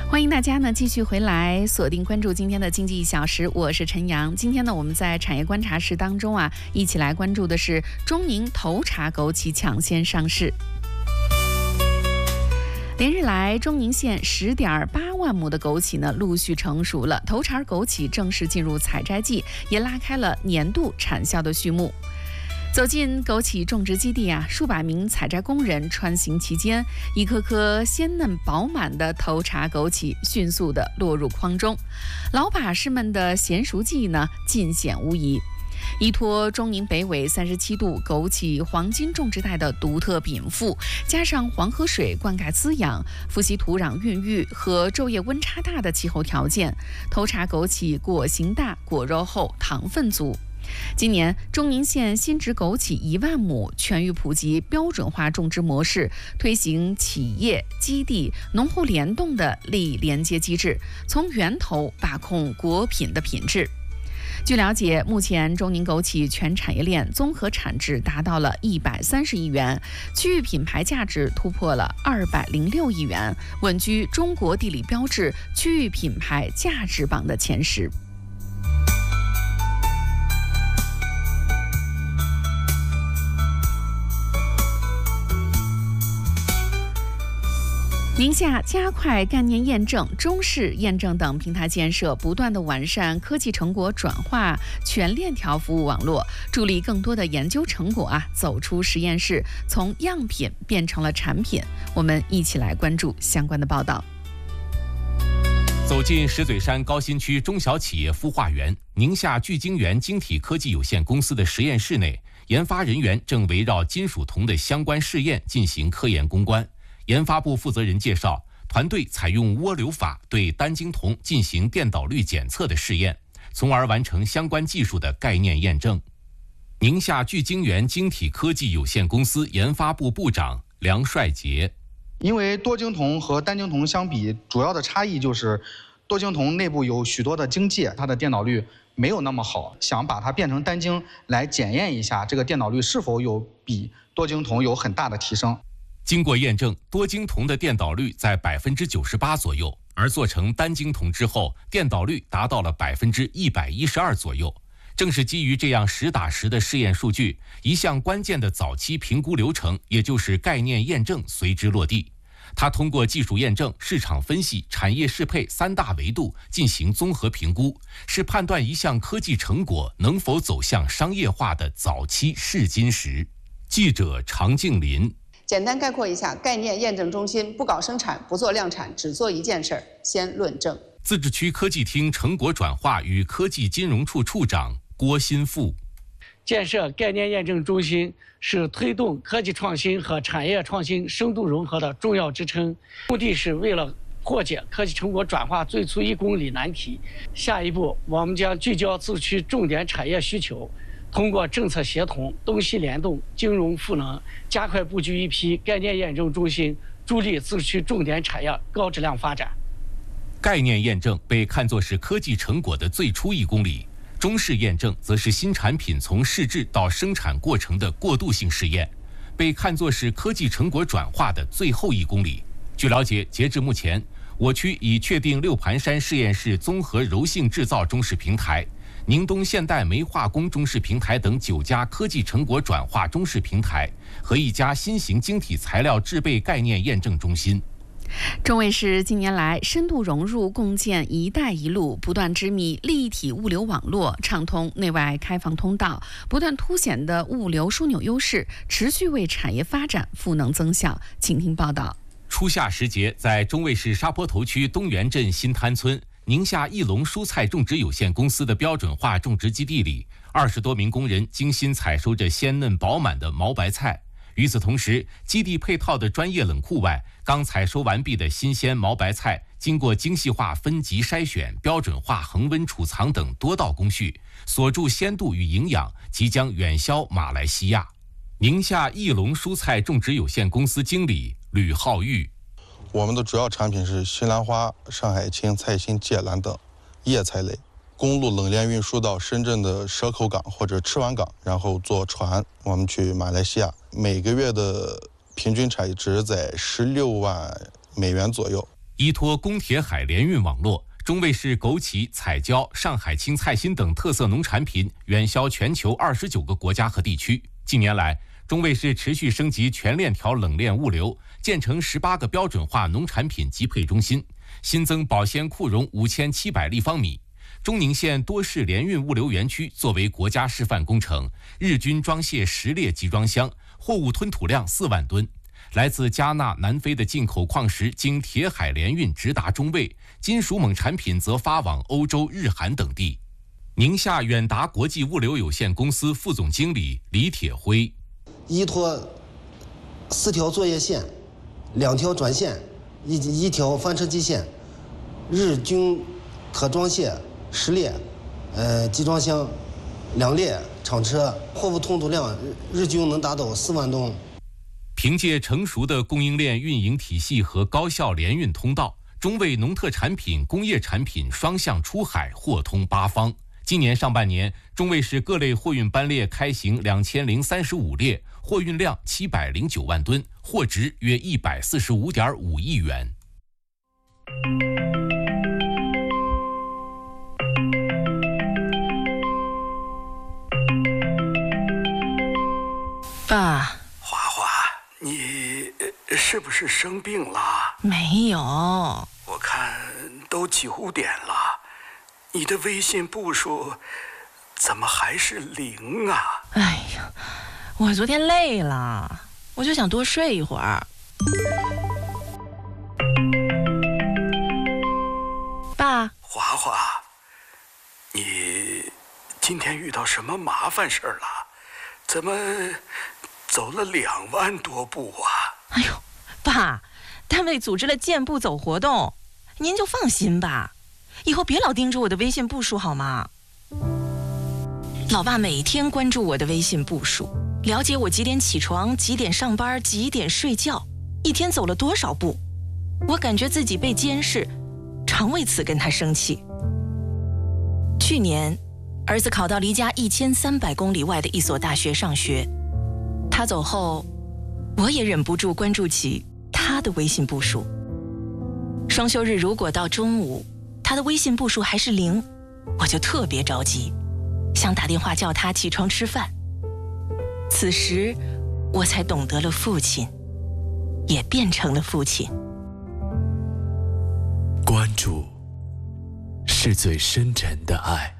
欢迎大家呢继续回来锁定关注今天的经济1小时，我是陈阳。今天呢我们在产业观察室当中一起来关注的是中宁头茶枸杞抢先上市。连日来，中宁县10.8万亩的枸杞呢陆续成熟了，头茶枸杞正式进入采摘季，也拉开了年度产销的序幕。走进枸杞种植基地数百名采摘工人穿行其间，一颗颗鲜嫩饱满的头茶枸杞迅速地落入筐中，老把式们的娴熟技艺呢尽显无疑。依托中宁北纬37度枸杞黄金种植带的独特禀赋，加上黄河水灌溉滋养、富硒土壤孕育和昼夜温差大的气候条件，头茶枸杞果形大、果肉厚、糖分足。今年，中宁县新植枸杞1万亩，全域普及标准化种植模式，推行企业、基地、农户联动的利益连接机制，从源头把控果品的品质。据了解，目前中宁枸杞全产业链综合产值达到了130亿元，区域品牌价值突破了206亿元，稳居中国地理标志区域品牌价值榜的前10。宁夏加快概念验证、中试验证等平台建设，不断地完善科技成果转化全链条服务网络，助力更多的研究成果走出实验室，从样品变成了产品。我们一起来关注相关的报道。 走进石嘴山高新区中小企业孵化园，宁夏聚晶源晶体科技有限公司的实验室内，研发人员正围绕金属铜的相关试验进行科研攻关。研发部负责人介绍，团队采用涡流法对单晶铜进行电导率检测的试验，从而完成相关技术的概念验证。宁夏聚晶源晶体科技有限公司研发部部长梁帅杰： 因为多晶铜和单晶铜相比，主要的差异就是多晶铜内部有许多的晶介，它的电导率没有那么好，想把它变成单晶来检验一下这个电导率是否有比多晶铜有很大的提升。 经过验证，多晶铜的电导率在98%左右，而做成单晶铜之后，电导率达到了112%左右。正是基于这样实打实的试验数据，一项关键的早期评估流程，也就是概念验证随之落地。它通过技术验证、市场分析、产业适配3大维度进行综合评估，是判断一项科技成果能否走向商业化的早期试金石。记者常静林。 简单概括一下，概念验证中心不搞生产，不做量产，只做一件事儿：先论证。 自治区科技厅成果转化与科技金融处处长郭新富： 建设概念验证中心是推动科技创新和产业创新深度融合的重要支撑，目的是为了破解科技成果转化最粗1公里难题。下一步，我们将聚焦自治区重点产业需求，通过政策协同、东西联动、金融赋能，加快布局一批概念验证中心，助力自治区重点产业高质量发展。 概念验证被看作是科技成果的最初1公里，中试验证则是新产品从试制到生产过程的过渡性试验，被看作是科技成果转化的最后1公里。据了解，截至目前，我区已确定6盘山实验室综合柔性制造中试平台、宁东现代煤化工中试平台等9家科技成果转化中试平台和1家新型晶体材料制备概念验证中心。 中卫市近年来深度融入共建“一带一路”，不断织密立体物流网络，畅通内外开放通道，不断凸显的物流枢纽优势，持续为产业发展赋能增效。请听报道。 初夏时节，在中卫市沙坡头区东源镇新滩村，宁夏翼龙蔬菜种植有限公司的标准化种植基地里，20多名工人精心采收着鲜嫩饱满的毛白菜。与此同时，基地配套的专业冷库外，刚采收完毕的新鲜毛白菜，经过精细化分级筛选、标准化恒温储藏等多道工序，锁住鲜度与营养，即将远销马来西亚。宁夏翼龙蔬菜种植有限公司经理吕浩玉： 我们的主要产品是西兰花、上海青、菜心、芥蓝等叶菜类，公路冷链运输到深圳的蛇口港或者赤湾港，然后坐船我们去马来西亚，每个月的平均产值在16万美元左右。 依托工铁海联运网络，中卫市枸杞、彩椒、上海青菜心等特色农产品远销全球29个国家和地区。近年来，中卫市持续升级全链条冷链物流，建成18个标准化农产品集配中心，新增保鲜库容5700立方米。中宁县多市联运物流园区作为国家示范工程，日均装卸10列集装箱，货物吞吐量4万吨。来自加纳、南非的进口矿石经铁海联运直达中卫，金属锰产品则发往欧洲、日韩等地。宁夏远达国际物流有限公司副总经理李铁辉： 依托4条作业线、2条转线、一条翻车基线，日均可装卸10列集装箱，2列厂车，货物吞吐量日均能达到4万吨。 凭借成熟的供应链运营体系和高效联运通道，中卫农特产品、工业产品双向出海，货通8方。今年上半年，中卫市各类货运班列开行2035列，货运量709万吨，货值约145.5亿元。 爸， 华华，你是不是生病了？ 没有， 我看都9点了，你的微信步数怎么还是0啊？ 哎呀，我昨天累了，我就想多睡一会儿。爸， 华华，你今天遇到什么麻烦事了？怎么走了2万多步啊？ 哎呦，爸，单位组织了健步走活动，您就放心吧，以后别老盯着我的微信步数好吗？老爸每天关注我的微信步数，了解我几点起床、几点上班、几点睡觉，一天走了多少步。我感觉自己被监视，常为此跟他生气。去年，儿子考到离家1300公里外的一所大学上学，他走后，我也忍不住关注起他的微信步数。双休日如果到中午，他的微信步数还是0，我就特别着急，想打电话叫他起床吃饭。此时，我才懂得了父亲，也变成了父亲。 关注是最深沉的爱。